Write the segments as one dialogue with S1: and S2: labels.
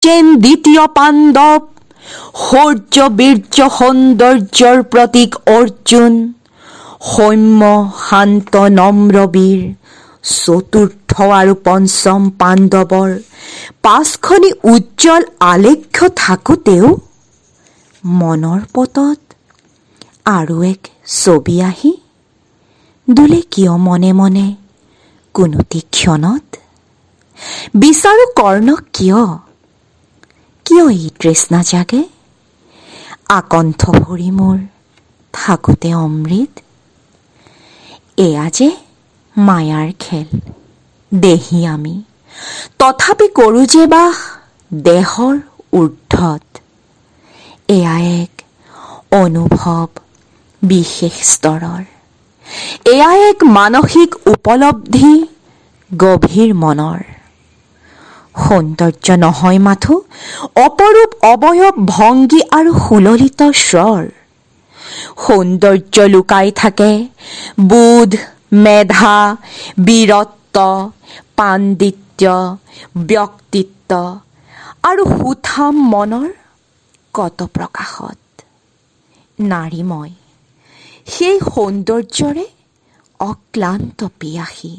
S1: যেন দ্বিতীয় পাণ্ডৱ, শৌৰ্য বীৰ্য সৌন্দৰ্যৰ প্ৰতীক অৰ্জুন, সৌম্য শান্ত নম্ৰ বীৰ চতুৰ্থ আৰু পঞ্চম পাণ্ডৱৰ পাঁচখনি উজ্জ্বল আলেখ্য থাকোঁতেও মনৰ পটত আৰু এক ছবি আহি দোলে কিয় মনে মনে কোনোটি ক্ষণত? বিচাৰো কৰ্ণক কিয় ই তৃষ্ণা জাগে, আকণ্ঠ ভৰি মোৰ থাকোঁতে অমৃত। এয়া যে মায়াৰ খেল, দেহি আমি তথাপি কৰোঁ যে বাস দেহৰ ঊৰ্ধত। এয়া এক অনুভৱ বিশেষ স্তৰৰ, এয়া এক মানসিক উপলব্ধি গভীৰ মনৰ। সৌন্দৰ্য নহয় মাথো অপৰূপ অৱয়ব ভংগী আৰু সুললিত স্বৰ। সৌন্দৰ্য লুকাই থাকে বোধ, মেধা, বীৰত্ব, পাণ্ডিত্য, ব্যক্তিত্ব আৰু সুঠাম মনৰ কত প্ৰকাশত। নাৰী মই সেই সৌন্দৰ্যৰে অক্লান্ত পিয়াসী।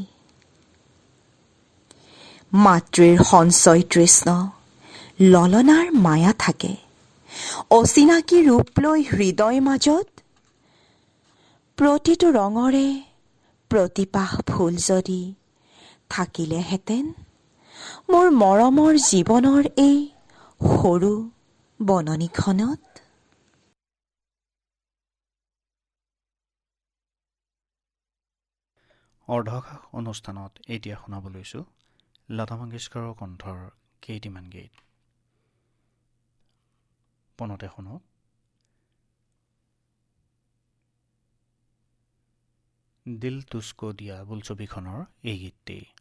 S1: মাতৃৰ সঞ্চয় তৃষ্ণ, ললনাৰ মায়া থাকে, অচিনাকি ৰূপ লৈ হৃদয় মাজত। প্ৰতিটো ৰঙৰে প্ৰতিপাহ ফুল যদি থাকিলেহেঁতেন মোৰ মৰমৰ জীৱনৰ এই সৰু বননিখনত।
S2: অৰ্ধকাশ অনুষ্ঠানত এতিয়া শুনাব লৈছোঁ লতা মংগেশকাৰৰ কণ্ঠৰ কেইটিমান গীত। পোনতে শুনক দিল তুস্কো দিয়া বোলছবিখনৰ এই গীতটি।